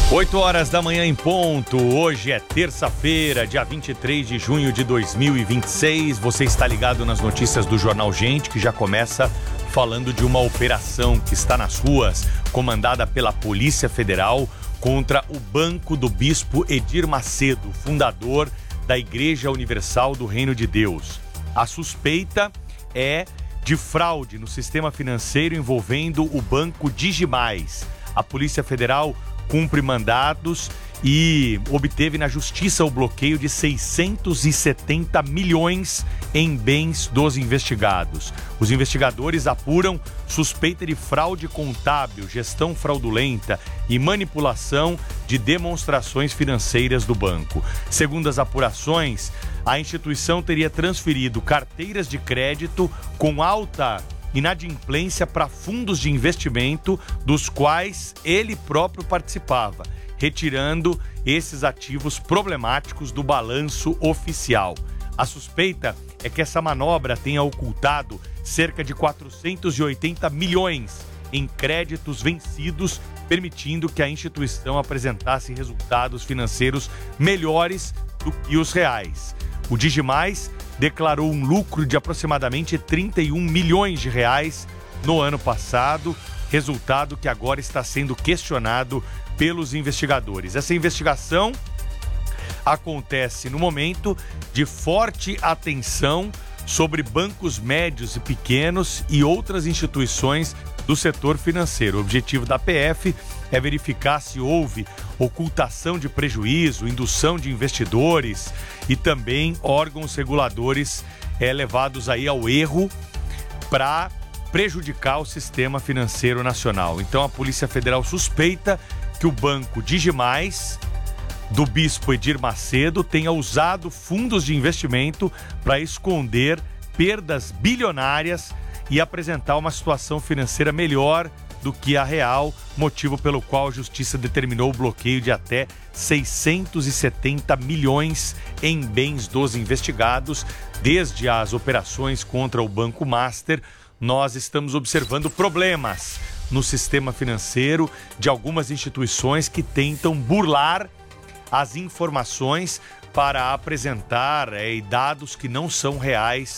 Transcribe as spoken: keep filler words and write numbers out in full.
oito horas da manhã em ponto. Hoje é terça-feira, dia vinte e três de junho de dois mil e vinte e seis. Você está ligado nas notícias do Jornal Gente, que já começa falando de uma operação que está nas ruas, comandada pela Polícia Federal contra o Banco do Bispo Edir Macedo, fundador da Igreja Universal do Reino de Deus. A suspeita é de fraude no sistema financeiro envolvendo o Banco Digimais. A Polícia Federal cumpre mandados e obteve na justiça o bloqueio de seiscentos e setenta milhões em bens dos investigados. Os investigadores apuram suspeita de fraude contábil, gestão fraudulenta e manipulação de demonstrações financeiras do banco. Segundo as apurações, a instituição teria transferido carteiras de crédito com alta inadimplência para fundos de investimento dos quais ele próprio participava, retirando esses ativos problemáticos do balanço oficial. A suspeita é que essa manobra tenha ocultado cerca de quatrocentos e oitenta milhões em créditos vencidos, permitindo que a instituição apresentasse resultados financeiros melhores do que os reais. O Digimais declarou um lucro de aproximadamente trinta e um milhões de reais no ano passado, resultado que agora está sendo questionado pelos investigadores. Essa investigação acontece no momento de forte atenção sobre bancos médios e pequenos e outras instituições do setor financeiro. O objetivo da P F é verificar se houve ocultação de prejuízo, indução de investidores e também órgãos reguladores é, levados aí ao erro para prejudicar o sistema financeiro nacional. Então a Polícia Federal suspeita que o Banco Digimais do Bispo Edir Macedo tenha usado fundos de investimento para esconder perdas bilionárias e apresentar uma situação financeira melhor do que a real, motivo pelo qual a Justiça determinou o bloqueio de até seiscentos e setenta milhões em bens dos investigados. Desde as operações contra o Banco Master, nós estamos observando problemas no sistema financeiro de algumas instituições que tentam burlar as informações para apresentar é, dados que não são reais